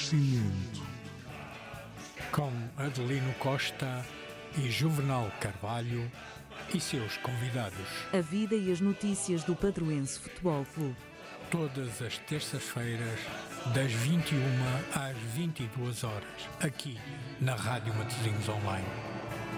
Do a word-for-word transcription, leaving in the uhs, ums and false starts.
Conhecimento. Com Adelino Costa e Juvenal Carvalho e seus convidados. A vida e as notícias do Padroense Futebol Clube. Todas as terças-feiras, das vinte e uma às vinte e duas horas, aqui na Rádio Matosinhos Online.